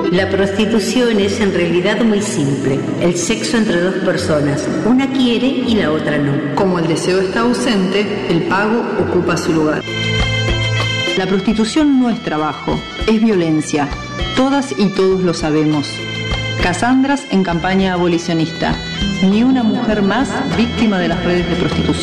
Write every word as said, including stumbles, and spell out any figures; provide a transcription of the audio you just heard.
La prostitución es en realidad muy simple, el sexo entre dos personas, una quiere y la otra no. Como el deseo está ausente, el pago ocupa su lugar. La prostitución no es trabajo, es violencia. Todas y todos lo sabemos. Casandras en campaña abolicionista. Ni una mujer más víctima de las redes de prostitución.